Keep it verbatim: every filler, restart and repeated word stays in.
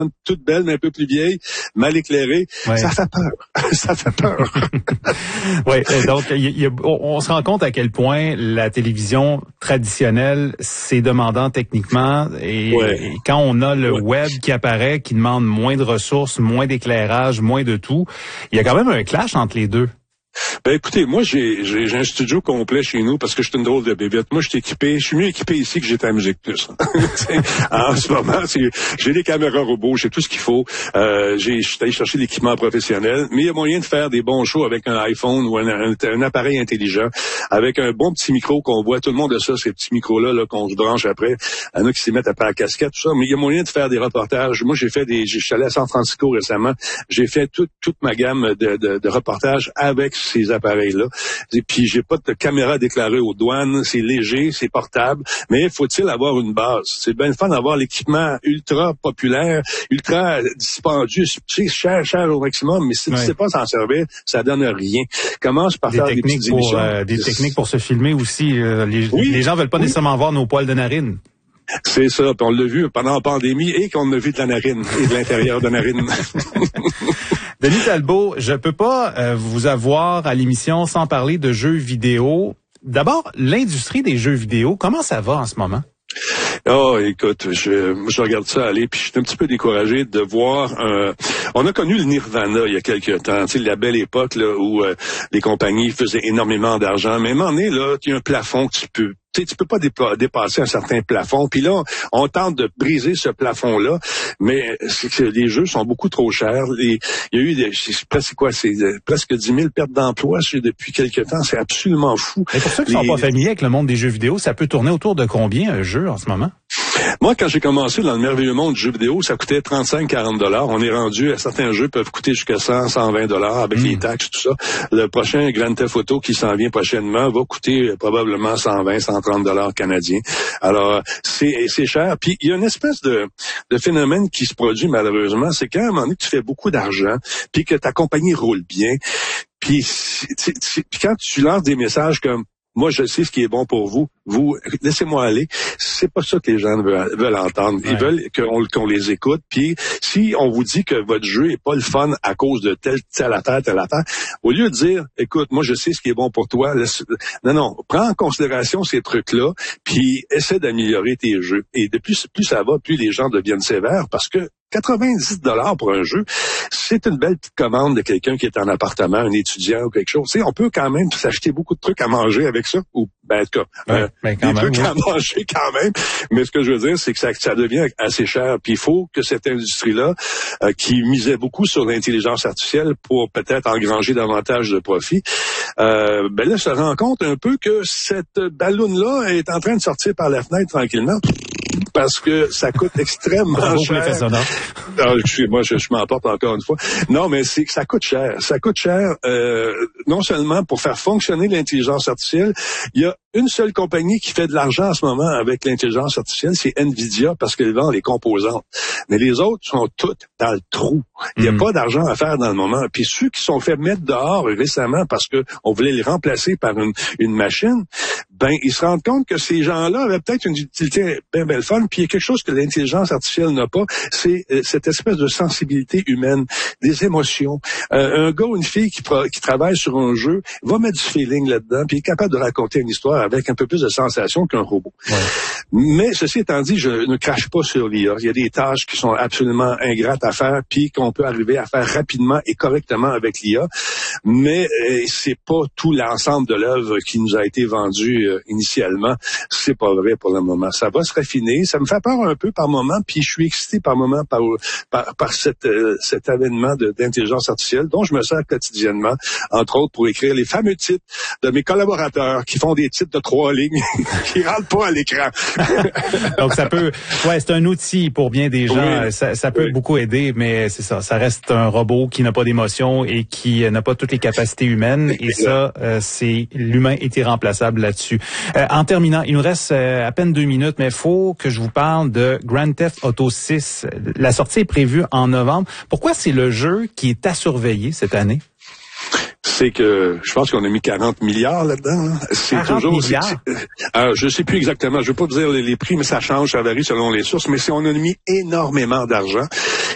toute belle, mais un peu plus vieille, mal éclairée. Ouais. Ça fait peur. Ça fait peur. Oui, donc y, y a, on, on se rend compte à quel point la télévision traditionnelle, c'est demandant techniquement. Et, ouais. et quand on a le ouais. web qui apparaît, qui demande moins de ressources, moins d'éclairage, moins de tout, il y a quand même un clash entre les deux. Ben écoutez, moi j'ai, j'ai j'ai un studio complet chez nous parce que je suis une drôle de bébête. Moi je suis équipé, je suis mieux équipé ici que j'étais à Musique Plus. En ce moment, c'est, j'ai des caméras robots, j'ai tout ce qu'il faut. Euh, j'ai, je suis allé chercher l'équipement professionnel, mais il y a moyen de faire des bons shows avec un iPhone ou un, un, un appareil intelligent, avec un bon petit micro qu'on voit. Tout le monde a ça, ces petits micros-là là, qu'on se branche après. Il y en a qui s'y mettent à faire la casquette, tout ça. Mais il y a moyen de faire des reportages. Moi j'ai fait des, je suis allé à San Francisco récemment. J'ai fait toute toute ma gamme de, de, de reportages avec ces appareils-là. Et puis, j'ai pas de caméra déclarée aux douanes. C'est léger, c'est portable. Mais faut-il avoir une base? C'est bien le fun d'avoir l'équipement ultra populaire, ultra dispendieux. C'est cher, cher au maximum, mais si tu ouais. sais pas s'en servir, ça donne rien. Commence par des faire techniques des petites pour, émissions. Euh, des techniques pour se filmer aussi. Euh, les, oui, les gens veulent pas oui. nécessairement voir nos poils de narine. C'est ça, puis on l'a vu pendant la pandémie et qu'on a vu de la narine et de l'intérieur de la narine. Denis Talbot, je peux pas euh, vous avoir à l'émission sans parler de jeux vidéo. D'abord, l'industrie des jeux vidéo, comment ça va en ce moment? Oh, écoute, je, je regarde ça aller, puis je suis un petit peu découragé de voir. Euh, on a connu le Nirvana il y a quelques temps, tu sais, la belle époque là où euh, les compagnies faisaient énormément d'argent. Mais à un moment donné, là, il y a un plafond que tu peux. Tu sais, tu peux pas dépa- dépasser un certain plafond. Puis là, on tente de briser ce plafond-là, mais c'est que les jeux sont beaucoup trop chers. Les, il y a eu des, c'est presque quoi, c'est presque dix mille pertes d'emplois depuis quelques temps. C'est absolument fou. Et pour ceux qui les... sont pas familiers avec le monde des jeux vidéo, ça peut tourner autour de combien un jeu en ce moment? Moi, quand j'ai commencé dans le merveilleux monde du jeu vidéo, ça coûtait trente-cinq à quarante dollars. On est rendu, à certains jeux peuvent coûter jusqu'à cent, cent vingt dollars avec mmh. les taxes, tout ça. Le prochain Grand Theft Auto qui s'en vient prochainement va coûter probablement cent vingt, cent trente dollars canadiens. Alors, c'est, c'est cher. Puis, il y a une espèce de, de phénomène qui se produit malheureusement, c'est qu'à un moment donné, tu fais beaucoup d'argent, puis que ta compagnie roule bien, puis, puis quand tu lances des messages comme moi, je sais ce qui est bon pour vous. Vous, laissez-moi aller. C'est pas ça que les gens veulent, veulent entendre. Ils ouais. veulent qu'on, qu'on les écoute. Puis, si on vous dit que votre jeu est pas le fun à cause de tel, tel affaire, telle affaire, au lieu de dire, écoute, moi, je sais ce qui est bon pour toi. Laisse... Non, non. Prends en considération ces trucs-là, puis essaie d'améliorer tes jeux. Et de plus, plus ça va, plus les gens deviennent sévères parce que quatre-vingt-dix dollars pour un jeu, c'est une belle petite commande de quelqu'un qui est en appartement, un étudiant ou quelque chose. Tu sais, on peut quand même s'acheter beaucoup de trucs à manger avec ça, ou ben, en tout cas, ouais, euh, ben, des même, trucs oui. à manger quand même. Mais ce que je veux dire, c'est que ça, ça devient assez cher. Puis il faut que cette industrie-là, euh, qui misait beaucoup sur l'intelligence artificielle pour peut-être engranger davantage de profits, euh, ben là, se rend compte un peu que cette balloune-là est en train de sortir par la fenêtre tranquillement. Parce que ça coûte extrêmement Bravo cher. Ah, je, moi, je, je m'emporte encore une fois. Non, mais c'est que ça coûte cher. Ça coûte cher, euh, non seulement pour faire fonctionner l'intelligence artificielle. Il y a une seule compagnie qui fait de l'argent en ce moment avec l'intelligence artificielle, c'est Nvidia, parce qu'elle vend les composantes. Mais les autres sont toutes dans le trou. Il n'y a mmh. pas d'argent à faire dans le moment. Puis ceux qui sont fait mettre dehors récemment parce que on voulait les remplacer par une, une machine, ben ils se rendent compte que ces gens-là avaient peut-être une utilité bien belle fun. Puis il y a quelque chose que l'intelligence artificielle n'a pas, c'est euh, cette espèce de sensibilité humaine, des émotions. Euh, un gars ou une fille qui, pro- qui travaille sur un jeu va mettre du feeling là-dedans, puis est capable de raconter une histoire avec un peu plus de sensation qu'un robot. Ouais. Mais ceci étant dit, je ne crache pas sur l'I A. Il y a des tâches qui sont absolument ingrates à faire, puis qu'on peut arriver à faire rapidement et correctement avec l'I A. Mais euh, c'est pas tout l'ensemble de l'œuvre qui nous a été vendue euh, initialement. C'est pas vrai pour le moment. Ça va se raffiner. Ça me fait peur un peu par moment, puis je suis excité par moment par par, par cet, euh, cet avènement de, d'intelligence artificielle dont je me sers quotidiennement, entre autres pour écrire les fameux titres de mes collaborateurs qui font des titres de trois lignes qui rentrent pas à l'écran. Donc ça peut, ouais, c'est un outil pour bien des gens. Oui. Ça, ça peut oui. beaucoup aider, mais c'est ça, ça reste un robot qui n'a pas d'émotion et qui n'a pas toutes les capacités humaines. Et ça, euh, c'est l'humain est irremplaçable là-dessus. Euh, en terminant, il nous reste euh, à peine deux minutes, mais il faut que je vous parle de Grand Theft Auto six. La sortie est prévue en novembre. Pourquoi c'est le jeu qui est à surveiller cette année? C'est que je pense qu'on a mis quarante milliards là-dedans. Hein. C'est quarante toujours. milliards? C'est, alors, je sais plus exactement. Je vais pas vous dire les, les prix, mais ça change, ça varie selon les sources. Mais si on a mis énormément d'argent,